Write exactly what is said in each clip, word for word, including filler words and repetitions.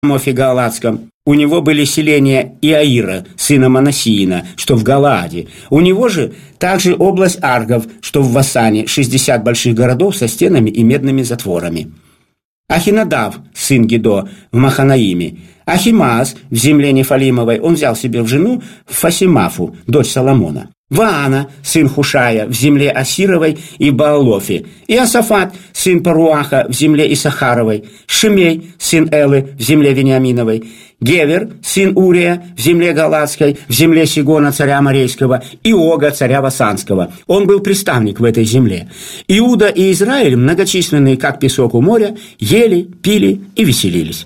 Рамофе Галаадском. У него были селения Иаира, сына Манасиина, что в Галааде. У него же также область Аргов, что в Васане, шестьдесят больших городов со стенами и медными затворами. Ахинадав, сын Гидо, в Маханаиме. Ахимаас, в земле Нефалимовой, он взял себе в жену Фасимафу, дочь Соломона. Ваана, сын Хушая, в земле Асировой и Баалофе. Иосафат, сын Паруаха, в земле Исахаровой. Шимей, сын Элы, в земле Вениаминовой. Гевер, сын Урия, в земле Галаадской, в земле Сигона, царя Морейского, и Ога, царя Васанского. Он был приставник в этой земле. Иуда и Израиль, многочисленные, как песок у моря, ели, пили и веселились.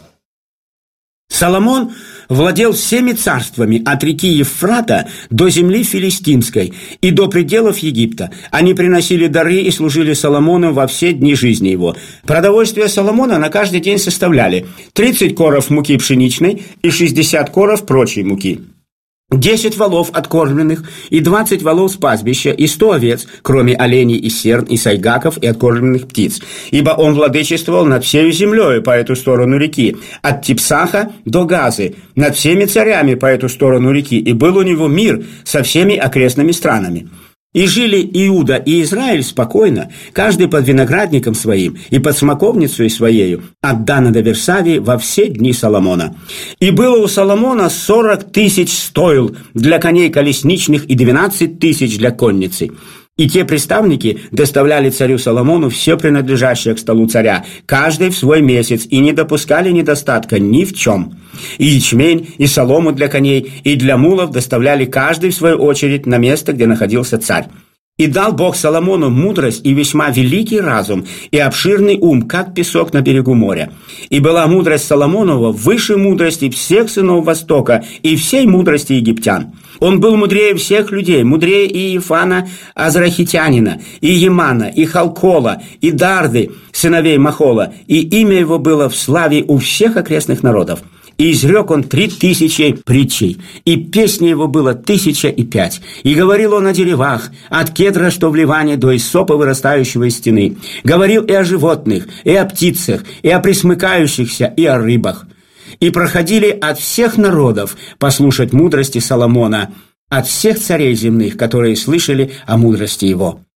Соломон владел всеми царствами от реки Евфрата до земли филистимской и до пределов Египта. Они приносили дары и служили Соломону во все дни жизни его. Продовольствие Соломона на каждый день составляли тридцать коров муки пшеничной и шестьдесят коров прочей муки. Десять волов откормленных и двадцать волов с пастбища и сто овец, кроме оленей и серн и сайгаков и откормленных птиц. Ибо он владычествовал над всей землей по эту сторону реки, от Типсаха до Газы, над всеми царями по эту сторону реки, и был у него мир со всеми окрестными странами. И жили Иуда и Израиль спокойно, каждый под виноградником своим и под смоковницей своею, от Дана до Версавии во все дни Соломона. И было у Соломона сорок тысяч стойл для коней колесничных и двенадцать тысяч для конницы. И те приставники доставляли царю Соломону все принадлежащее к столу царя, каждый в свой месяц, и не допускали недостатка ни в чем. И ячмень, и солому для коней, и для мулов доставляли каждый в свою очередь на место, где находился царь. И дал Бог Соломону мудрость и весьма великий разум, и обширный ум, как песок на берегу моря. И была мудрость Соломонова выше мудрости всех сынов Востока и всей мудрости египтян. Он был мудрее всех людей, мудрее и Ефана Азрахитянина, и Емана, и Халкола, и Дарды, сыновей Махола, и имя его было в славе у всех окрестных народов. И изрек он три тысячи притчей, и песни его было тысяча и пять. И говорил он о деревах, от кедра, что в Ливане, до иссопа, вырастающего из стены. Говорил и о животных, и о птицах, и о пресмыкающихся, и о рыбах. И проходили от всех народов послушать мудрости Соломона, от всех царей земных, которые слышали о мудрости его.